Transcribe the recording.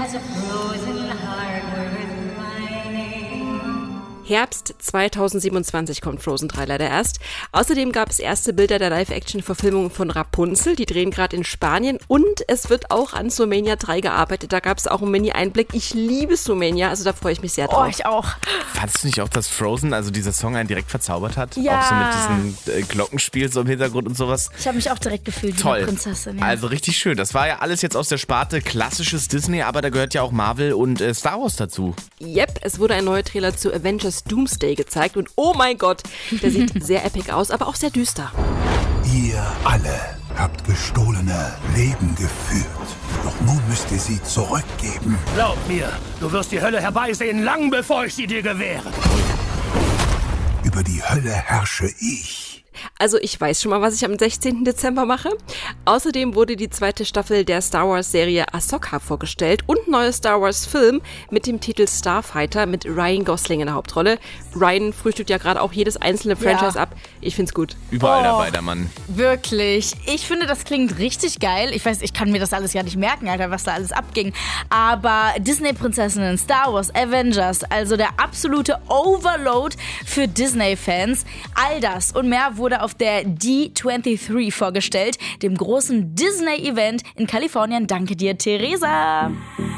has a frozen heart worth mining. Herbst 2027 kommt Frozen 3 leider erst. Außerdem gab es erste Bilder der Live-Action-Verfilmung von Rapunzel. Die drehen gerade in Spanien. Und es wird auch an Zoomania 3 gearbeitet. Da gab es auch einen Mini-Einblick. Ich liebe Zoomania, also da freue ich mich sehr drauf. Oh, ich auch. Fandest du nicht auch, dass Frozen, also dieser Song, einen direkt verzaubert hat? Ja. Auch so mit diesem Glockenspiel so im Hintergrund und sowas. Ich habe mich auch direkt gefühlt wie Toll. eine Prinzessin. Ja. Also richtig schön. Das war ja alles jetzt aus der Sparte klassisches Disney, aber da gehört ja auch Marvel und Star Wars dazu. Yep, es wurde ein neuer Trailer zu Avengers Doomsday gezeigt. Und oh mein Gott, der sieht sehr epic aus, aber auch sehr düster. Ihr alle habt gestohlene Leben geführt. Doch nun müsst ihr sie zurückgeben. Glaub mir, du wirst die Hölle herbeisehen, lang bevor ich sie dir gewähre. Über die Hölle herrsche ich. Also ich weiß schon mal, was ich am 16. Dezember mache. Außerdem wurde die zweite Staffel der Star Wars Serie Ahsoka vorgestellt und ein neuer Star Wars Film mit dem Titel Starfighter mit Ryan Gosling in der Hauptrolle. Ryan frühstückt ja gerade auch jedes einzelne Franchise ab. Ich find's gut. Überall dabei, der Mann. Wirklich. Ich finde, das klingt richtig geil. Ich weiß, ich kann mir das alles gar nicht merken, Alter, was da alles abging. Aber Disney-Prinzessinnen, Star Wars, Avengers, also der absolute Overload für Disney-Fans. All das und mehr wurde auf der D23 vorgestellt, dem großen Disney-Event in Kalifornien. Danke dir, Theresa.